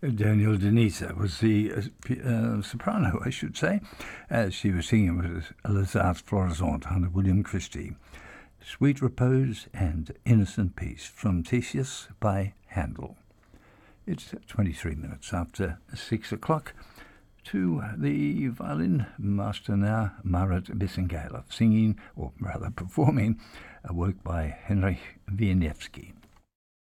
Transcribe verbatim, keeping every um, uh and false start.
Daniel Denisa was the uh, p- uh, soprano, I should say, as she was singing with Les Arts Florissant under William Christie. Sweet Repose and Innocent Peace from Theseus by Handel. It's twenty-three minutes after six o'clock. To the violin master now, Marit Bissengale, singing, or rather performing, a work by Henryk Wieniawski.